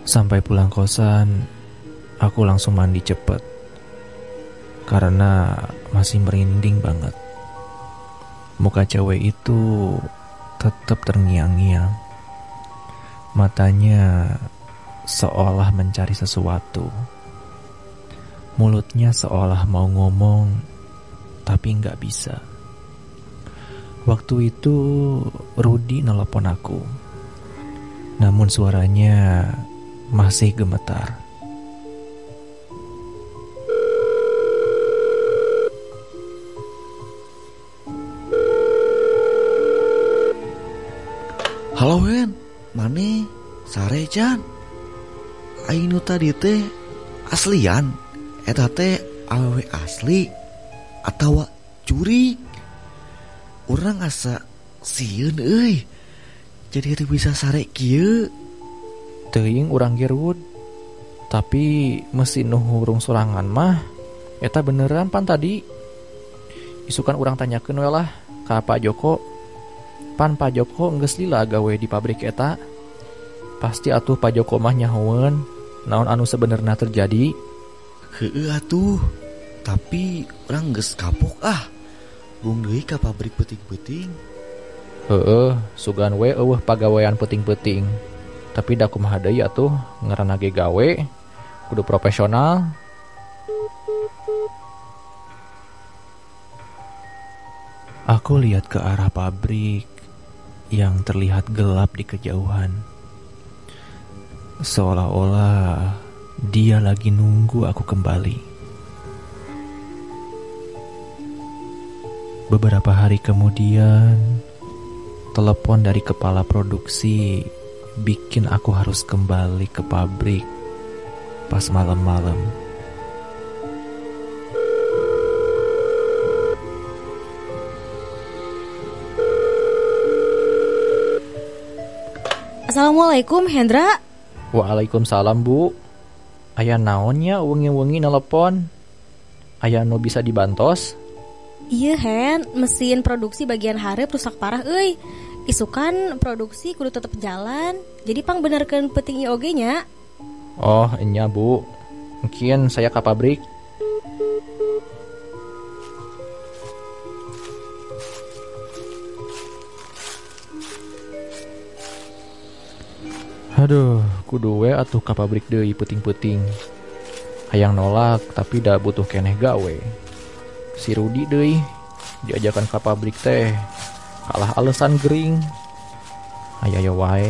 Sampai pulang kosan, aku langsung mandi cepet karena masih merinding banget. Muka cewek itu tetap terngiang-ngiang. Matanya seolah mencari sesuatu. Mulutnya seolah mau ngomong, tapi nggak bisa. Waktu itu Rudi nelpon aku. Namun suaranya masih gemetar. Halo Wen, mane sare Jan. Ainu tadi teh aslian, eta teh awewe asli atawa curi. Urang asa sieun euy. Jadi teu bisa sare kieu. Teuing urang Gerwood. Tapi mesin nu hurung sorangan mah eta beneran pan tadi. Isukan urang tanyakeun we lah ka Pak Joko. Pan Pak Joko geus lila gawe di pabrik eta. Pasti atuh Pak Joko mah nyahoeun naon anu sebenarnya terjadi. Heueuh atuh. Tapi urang geus kapok ah. Bung deui ka pabrik peuting-peuting. Heueuh, sugan we eueuh pagawean peuting-peuting. Tapi da kumaha deui atuh ngaranna ge gawe kudu profesional. Aku lihat ke arah pabrik yang terlihat gelap di kejauhan. Seolah-olah dia lagi nunggu aku kembali. Beberapa hari kemudian, telepon dari kepala produksi bikin aku harus kembali ke pabrik pas malam-malam. Assalamualaikum Hendra. Waalaikumsalam Bu. Aya naonnya wengi-wengi nelepon? Aya nu bisa dibantos? Iya Hen, mesin produksi bagian hareup rusak parah euy. Isukan produksi kudu tetep jalan. Jadi pang benerkeun peuting ieu oge nya. Oh enya Bu. Mungkin saya ke pabrik. Aduh, kudu we atuh ka pabrik deui peuting-peuting. Hayang nolak tapi da butuh keneh gawe. Si Rudi deui diajakan ka pabrik teh kalah alesan gering. Aya wae.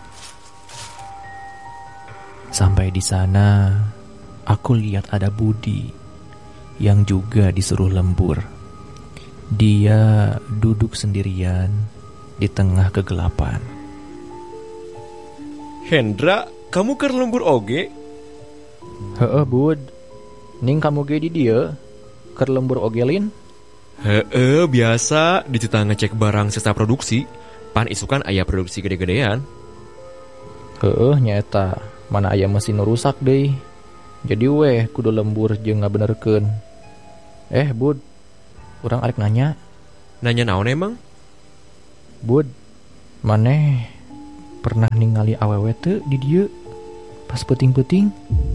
Sampai di sana, aku lihat ada Budi yang juga disuruh lembur. Dia duduk sendirian di tengah kegelapan. Hendra, kamu keur lembur oge? Heeh Bud, ning kamu ge di dieu keur lembur oge lin? Heeh, biasa di teu ngecek barang sisa produksi. Pan isukan aya produksi gede-gedean. Heeh nyaeta, mana aya mesin nu rusak deui. Jadi weh kudu lembur jeung ngabenerkeun. Bud, urang arek nanya. Nanya naon emang? Bud, maneh pernah ningali awewe teu di dieu pas peuting-peuting?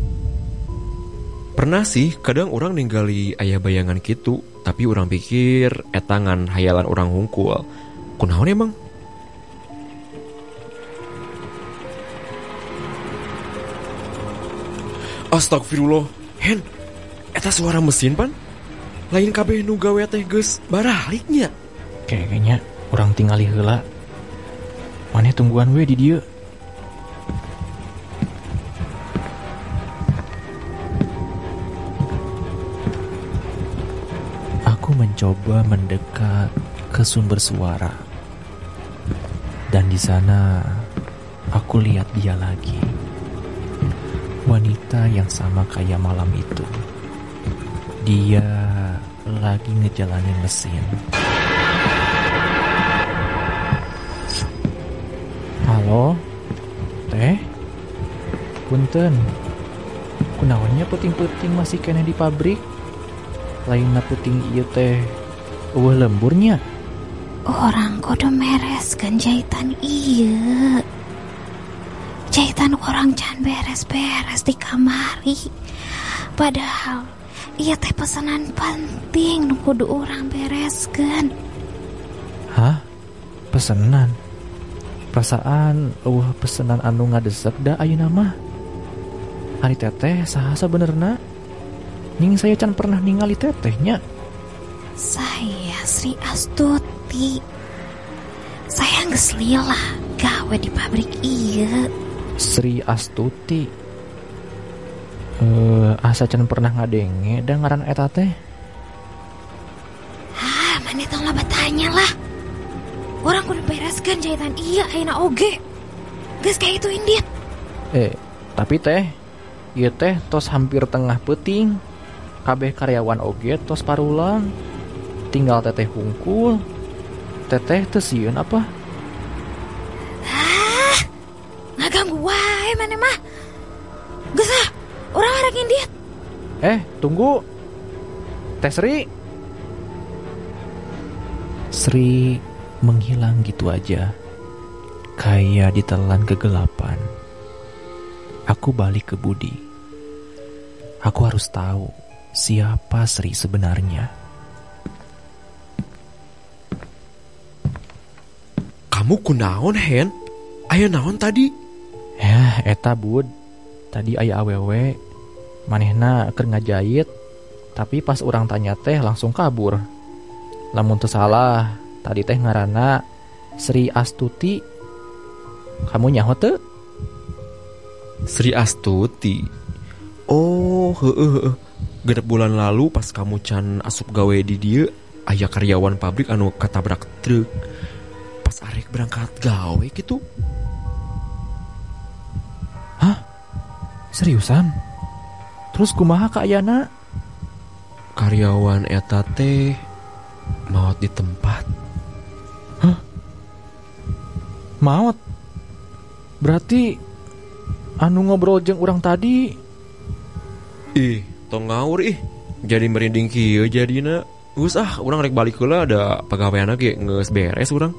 Pernah sih, kadang orang ninggali aya bayangan gitu. Tapi orang pikir etangan hayalan orang hungkul. Kunaon emang? Astagfirullah, Hen, eta suara mesin pan? Lain kabeh nu gawe teh geus baraliknya. Kayaknya orang tingali heula. Maneh tungguan we di dieu. Aku mencoba mendekat ke sumber suara. Dan di sana aku lihat dia lagi. Wanita yang sama kayak malam itu. Dia lagi ngejalanin mesin. Halo, teh, punten, kunaonnya peuting-peuting masih kena di pabrik? Lainna peuting ieu teh, eueuh lemburnya. Orang kudu mereskeun jahitan ieu. jahitan orang can beres-beres di kamari. Padahal iya teh pesanan penting nu kudu orang bereskeun. Hah? Pesenan? Perasaan pesenan anu ngadesek da ayeuna mah. Ari teteh saha sabenerna? Ning saya can pernah ningali tetehnya. Saya Sri Astuti. Saya geus lila gawe di pabrik ieu. Sri Astuti. Asa can pernah ngadenge da ngaran eta teh. Maneh tong loba tanya lah. Orang kudu bereskeun jahitan iya ayeuna oge. Geus kayak itu indit. Tapi teh ieu teh tos hampir tengah peuting. Kabeh karyawan oge tos parulang. Tinggal teteh hungkul. Teteh teu sieun apa? Ngaganggu wae maneh mah. Geus ah, urang hareup indit. Tunggu. Teh Sri. Sri menghilang gitu aja. Kayak ditelan kegelapan. Aku balik ke Budi. Aku harus tahu siapa Sri sebenarnya. Kamu kunaon, Hen? Aya naon tadi? Eta Bud. Tadi aya awewe. Manehna keur ngajait. Tapi pas urang tanya teh langsung kabur. Lamun teu salah, tadi teh ngaranna Sri Astuti. Kamu nyaho teu? Sri Astuti. Oh, heueuh. Genep bulan lalu pas kamu can asup gawe di dieu, aya karyawan pabrik anu katabrak truk. Pas arek berangkat gawe gitu. Hah? Seriusan? Terus kumaha kaayana? Karyawan eta teh maot di tempat. Hah? Maot? Berarti anu ngobrol jeung urang tadi. Ih, tong ngawur ih. Jadi merinding kieu jadina. Geus urang rek balik heula ada pagaweanna ge geus beres urang.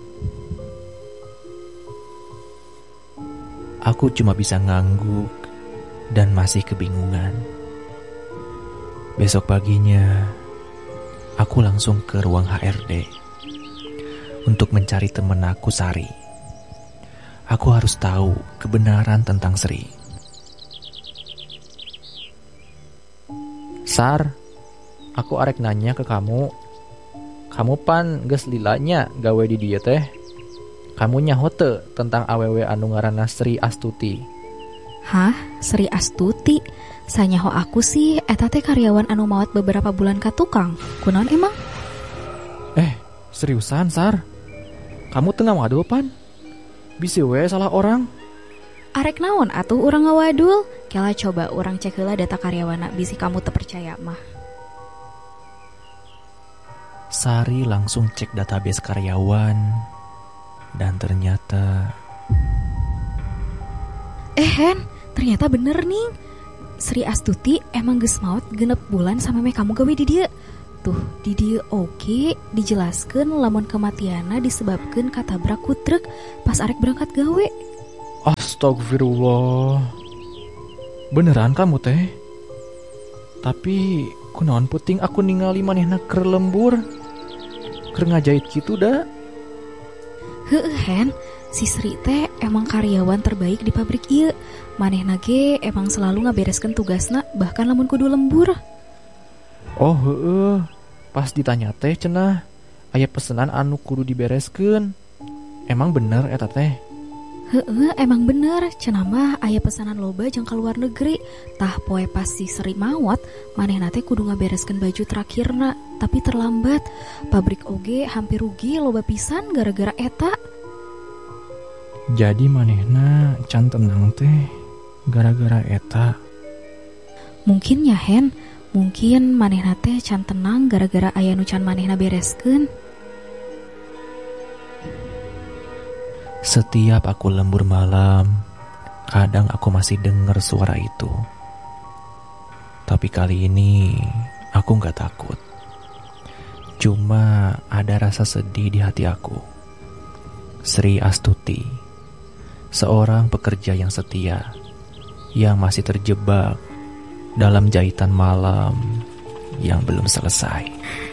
Aku cuma bisa ngangguk dan masih kebingungan. Besok paginya, aku langsung ke ruang HRD untuk mencari temen aku Sari. Aku harus tahu kebenaran tentang Sri. Sar, aku arek nanya ke kamu. Kamu pan geus lilanya gawe di dieu teh. Kamu nyaho teu tentang awewe anu ngaranna Sri Astuti? Hah? Sri Astuti? Sanyaho aku sih eta teh karyawan anu maot beberapa bulan ka tukang. Kunaon emang? Seriusan, Sar? Kamu teu ngawadul pan? Bisi we salah orang? Arek naon atuh urang ngawadul? Kela coba urang cek heula data karyawanna bisi kamu teu percaya mah. Sari langsung cek database karyawan dan ternyata Hen, ternyata bener nih. Sri Astuti emang geus maot 6 bulan sama me kamu gawe di dieu. Tuh, di dieu oge dijelaskeun lamun kematianna disebabkeun katabrak ku truk pas arek berangkat gawe. Astagfirullah. Beneran kamu teh? Tapi kunaon puting aku ningali manehna keur lembur. Keur ngajait kitu da. Heueuh Hen, si Sri teh emang karyawan terbaik di pabrik ieu. Manehna ge emang selalu ngabereskeun tugasna bahkan lamun kudu lembur. Oh heueuh. Pas ditanya teh cenah aya pesenan anu kudu dibereskeun. Emang bener eta teh? Heueuh, emang bener. Cenah mah aya pesanan loba jeung ka luar negeri. Tah poe pas si Sri maot, manehna teh kudu ngabereskeun baju terakhirna, tapi terlambat. Pabrik oge hampir rugi loba pisan gara-gara eta. Jadi manehna can tenang teh gara-gara eta. Mungkin ya Hen, mungkin manehna teh can tenang gara-gara aya nu can manehna bereskeun. Setiap aku lembur malam, kadang aku masih dengar suara itu. Tapi kali ini aku gak takut. Cuma ada rasa sedih di hati aku. Sri Astuti, seorang pekerja yang setia, yang masih terjebak dalam jahitan malam yang belum selesai.